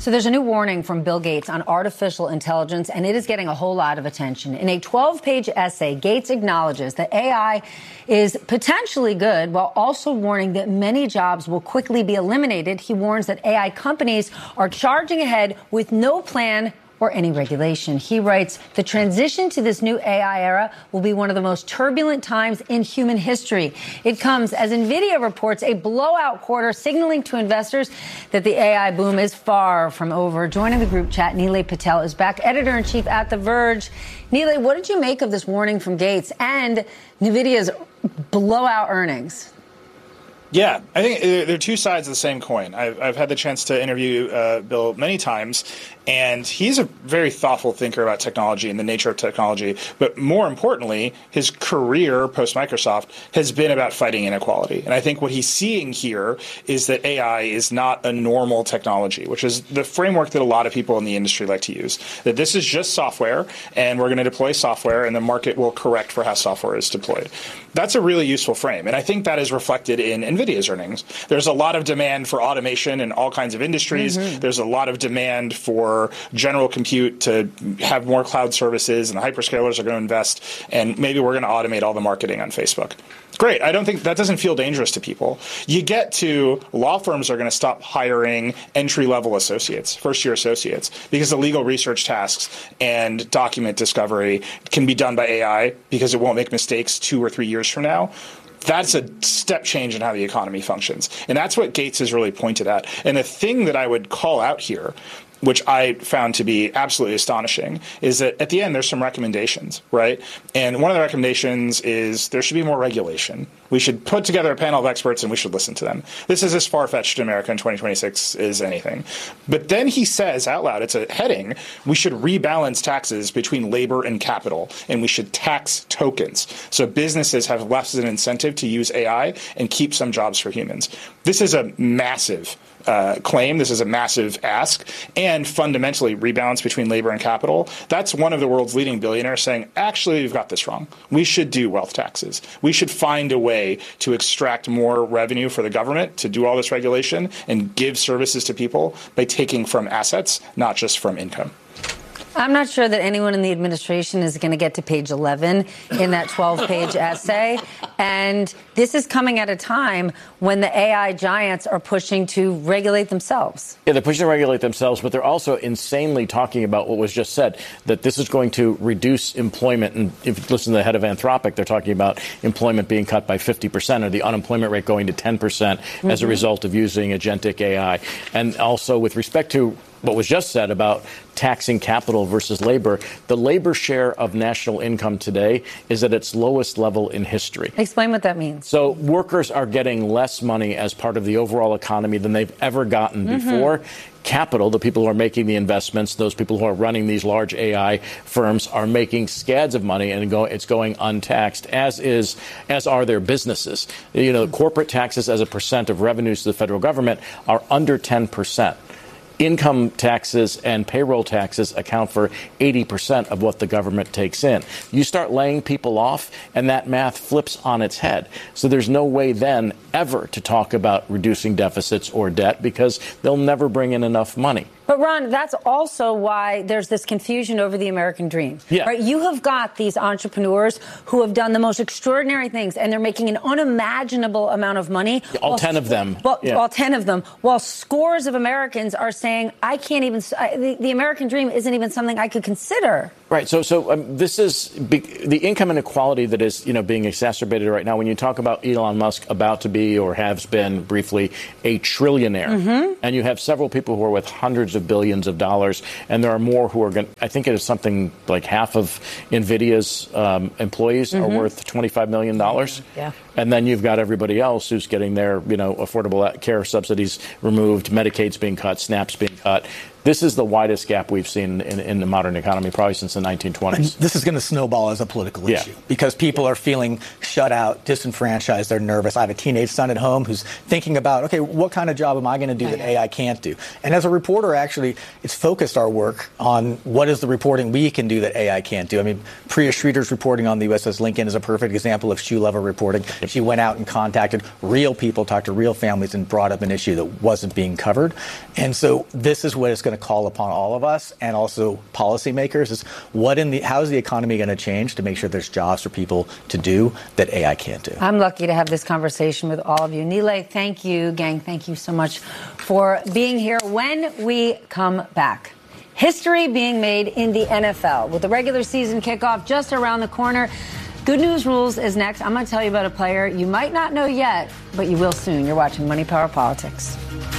So there's a new warning from Bill Gates on artificial intelligence, and it is getting a whole lot of attention. In a 12-page essay, Gates acknowledges that AI is potentially good while also warning that many jobs will quickly be eliminated. He warns that AI companies are charging ahead with no plan or any regulation. He writes, the transition to this new AI era will be one of the most turbulent times in human history. It comes as NVIDIA reports a blowout quarter, signaling to investors that the AI boom is far from over. Joining the group chat, Nilay Patel is back, editor-in-chief at The Verge. Nilay, what did you make of this warning from Gates and NVIDIA's blowout earnings? Yeah, I think they're two sides of the same coin. I've had the chance to interview Bill many times, and he's a very thoughtful thinker about technology and the nature of technology. But more importantly, his career post-Microsoft has been about fighting inequality. And I think what he's seeing here is that AI is not a normal technology, which is the framework that a lot of people in the industry like to use. That this is just software, and we're going to deploy software, and the market will correct for how software is deployed. That's a really useful frame, and I think that is reflected in NVIDIA's earnings. There's a lot of demand for automation in all kinds of industries. Mm-hmm. There's a lot of demand for general compute to have more cloud services, and the hyperscalers are going to invest, and maybe we're going to automate all the marketing on Facebook. Great. I don't think that doesn't feel dangerous to people. You get to law firms are going to stop hiring entry-level associates, first-year associates, because the legal research tasks and document discovery can be done by AI because it won't make mistakes 2 or 3 years from now. That's a step change in how the economy functions. And that's what Gates has really pointed at. And the thing that I would call out here, which I found to be absolutely astonishing, is that at the end there's some recommendations, right? And one of the recommendations is there should be more regulation. We should put together a panel of experts and we should listen to them. This is as far-fetched in America in 2026 as anything. But then he says out loud, it's a heading, we should rebalance taxes between labor and capital, and we should tax tokens. So businesses have less of an incentive to use AI and keep some jobs for humans. This is a massive claim. This is a massive ask, and fundamentally rebalance between labor and capital. That's one of the world's leading billionaires saying, actually, we've got this wrong. We should do wealth taxes. We should find a way to extract more revenue for the government to do all this regulation and give services to people by taking from assets, not just from income. I'm not sure that anyone in the administration is going to get to page 11 in that 12-page essay. And this is coming at a time when the AI giants are pushing to regulate themselves. Yeah, they're pushing to regulate themselves, but they're also insanely talking about what was just said, that this is going to reduce employment. And if you listen to the head of Anthropic, they're talking about employment being cut by 50% or the unemployment rate going to 10% as a result of using agentic AI. And also with respect to what was just said about taxing capital versus labor, the labor share of national income today is at its lowest level in history. Explain what that means. So workers are getting less money as part of the overall economy than they've ever gotten before. Capital, the people who are making the investments, those people who are running these large AI firms are making scads of money, and it's going untaxed, as are their businesses. You know, corporate taxes as a percent of revenues to the federal government are under 10%. Income taxes and payroll taxes account for 80% of what the government takes in. You start laying people off, and that math flips on its head. So there's no way then ever to talk about reducing deficits or debt because they'll never bring in enough money. But, Ron, that's also why there's this confusion over the American dream. Yeah. Right? You have got these entrepreneurs who have done the most extraordinary things, and they're making an unimaginable amount of money. All 10 of them. All 10 of them. While scores of Americans are saying, I can't even, the American dream isn't even something I could consider. Right. So this is the income inequality that is, being exacerbated right now. When you talk about Elon Musk about to be or has been briefly a trillionaire, and you have several people who are with hundreds of billions of dollars, and there are more who are going. I think it is something like half of NVIDIA's employees are worth $25 million. Yeah. And then you've got everybody else who's getting their, affordable care subsidies removed, Medicaid's being cut, SNAP's being cut. This is the widest gap we've seen in the modern economy, probably since the 1920s. And this is going to snowball as a political issue because people are feeling shut out, disenfranchised. They're nervous. I have a teenage son at home who's thinking about, okay, what kind of job am I going to do that AI can't do? And as a reporter, actually, it's focused our work on what is the reporting we can do that AI can't do. I mean, Priya Sridhar's reporting on the USS Lincoln is a perfect example of shoe-level reporting. She went out and contacted real people, talked to real families, and brought up an issue that wasn't being covered. And so this is what it's going to call upon all of us and also policymakers is how is the economy going to change to make sure there's jobs for people to do that AI can't do? I'm lucky to have this conversation with all of you. Nilay, thank you. Gang, thank you so much for being here. When we come back, history being made in the NFL with the regular season kickoff just around the corner. Good News Rules is next. I'm going to tell you about a player you might not know yet, but you will soon. You're watching Money, Power, Politics.